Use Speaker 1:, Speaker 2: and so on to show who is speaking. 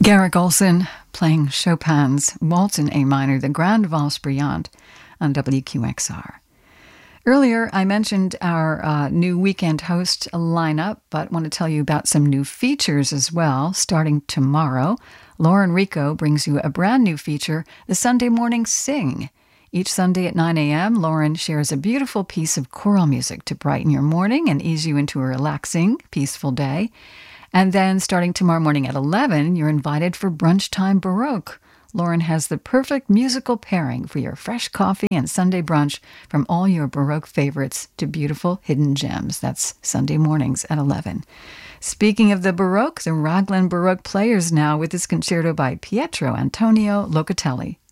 Speaker 1: Garrick Olson playing Chopin's Waltz in A minor, the Grande Valse Brillante on WQXR. Earlier, I mentioned our new weekend host lineup, but want to tell you about some new features as well. Starting tomorrow, Lauren Rico brings you a brand new feature, the Sunday Morning Sing. Each Sunday at 9 a.m., Lauren shares a beautiful piece of choral music to brighten your morning and ease you into a relaxing, peaceful day. And then starting tomorrow morning at 11, you're invited for Brunch Time Baroque. Lauren has the perfect musical pairing for your fresh coffee and Sunday brunch, from all your Baroque favorites to beautiful hidden gems. That's Sunday mornings at 11. Speaking of the Baroque, the Raglan Baroque Players now with this concerto by Pietro Antonio Locatelli.